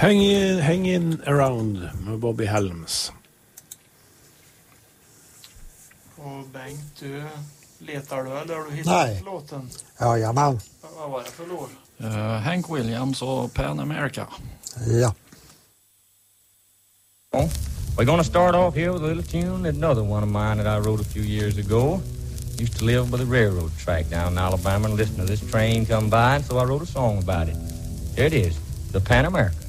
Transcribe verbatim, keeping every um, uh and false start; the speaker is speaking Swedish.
Hang in, hang in around med Bobby Helms. Och Bengt, du letar du eller har du hittat Nej. låten? Ja, jajamän. Vad var det för låt? Uh, Hank Williams och Pan America. Ja. Oh, we're gonna start off here with a little tune that another one of mine that I wrote a few years ago. Used to live by the railroad track down in Alabama and listen to this train come by, and so I wrote a song about it. Here it is, the Pan America.